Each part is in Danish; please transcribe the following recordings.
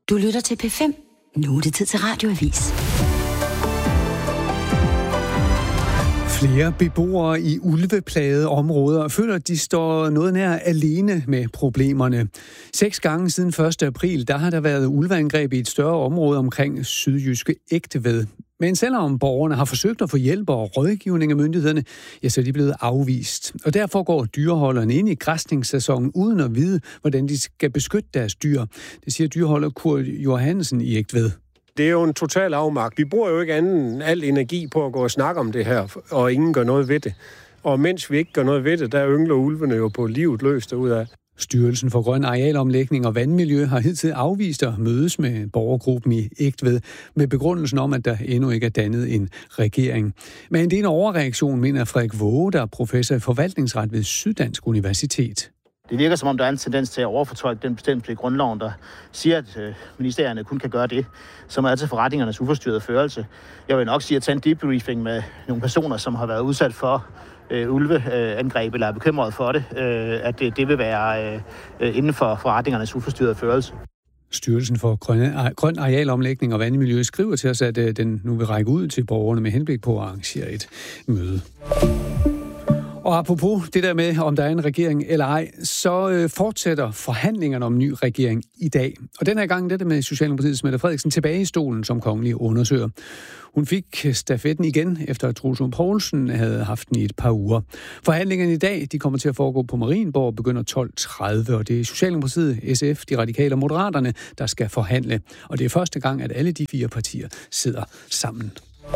Du lytter til P5. Nu er det tid til Radioavis. Flere beboere i ulveplagede områder føler, at de står noget nær alene med problemerne. 6 gange siden 1. april, der har der været ulveangreb i et større område omkring sydjyske Egtved. Men selvom borgerne har forsøgt at få hjælp og rådgivning af myndighederne, ja, så er de blevet afvist. Og derfor går dyreholderne ind i græsningssæsonen uden at vide, hvordan de skal beskytte deres dyr. Det siger dyreholder Kurt Johansen i Egtved. Det er jo en total afmagt. Vi bruger jo ikke anden end al energi på at gå og snakke om det her, og ingen gør noget ved det. Og mens vi ikke gør noget ved det, der yngler ulvene jo på livet løs derudad. Styrelsen for Grøn Arealomlægning og Vandmiljø har hidtil afvist at mødes med borgergruppen i Egtved med begrundelsen om, at der endnu ikke er dannet en regering. Men det er en overreaktion, mener Frederik Våge, der er professor i forvaltningsret ved Syddansk Universitet. Det virker som om, der er en tendens til at overfortolke den bestemmelse i grundloven, der siger, at ministerierne kun kan gøre det, som er til forretningernes uforstyrrede førelse. Jeg vil nok sige at tage en debriefing med nogle personer, som har været udsat for ulveangreb eller er bekymret for det, at det vil være inden for forretningernes uforstyrrede førelse. Styrelsen for Grøn Arealomlægning og Vandmiljø skriver til os, at den nu vil række ud til borgerne med henblik på at arrangere et møde. Og apropos det der med, om der er en regering eller ej, så fortsætter forhandlingerne om en ny regering i dag. Og den her gang det med Socialdemokratiets Mette Frederiksen tilbage i stolen som kongelig undersøger. Hun fik stafetten igen, efter at Troels Lund Poulsen havde haft den i et par uger. Forhandlingerne i dag de kommer til at foregå på Marienborg og begynder 12.30, og det er Socialdemokratiet, SF, De Radikale og Moderaterne, der skal forhandle. Og det er første gang, at alle de 4 partier sidder sammen.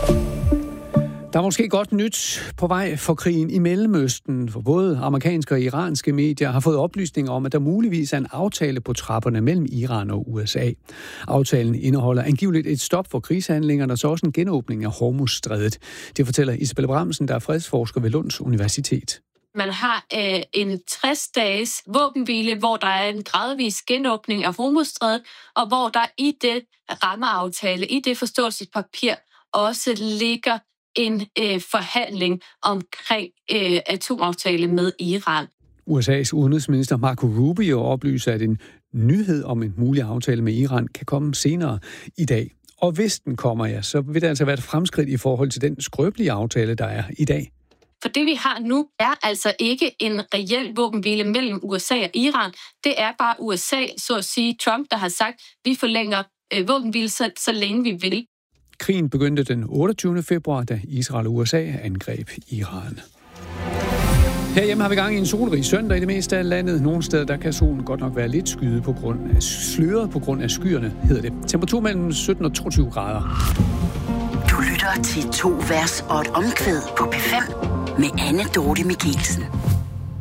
Der er måske godt nyt på vej for krigen i Mellemøsten, for både amerikanske og iranske medier har fået oplysninger om, at der muligvis er en aftale på trapperne mellem Iran og USA. Aftalen indeholder angiveligt et stop for krigshandlingerne og så også en genåbning af Hormuzstrædet. Det fortæller Isabelle Bramsen, der er fredsforsker ved Lunds Universitet. Man har en 60-dages våbenhvile, hvor der er en gradvis genåbning af Hormuzstrædet, og hvor der i det rammeaftale, i det forståelsespapir, også ligger en forhandling omkring atomaftale med Iran. USA's udenrigsminister Marco Rubio oplyser, at en nyhed om en mulig aftale med Iran kan komme senere i dag. Og hvis den kommer, så vil det altså være et fremskridt i forhold til den skrøbelige aftale, der er i dag. For det, vi har nu, er altså ikke en reel våbenhvile mellem USA og Iran. Det er bare USA, så at sige Trump, der har sagt, at vi forlænger våbenhvile så længe vi vil. Krigen begyndte den 28. februar, da Israel og USA angreb Iran. Herhjemme har vi gang i en solrig søndag i det meste af landet. Nogle steder der kan solen godt nok være lidt sløret på grund af skyerne, hedder det. Temperatur mellem 17 og 22 grader. Du lytter til 2 vers og et omkvæd på P5 med Anne Dorte Michelsen.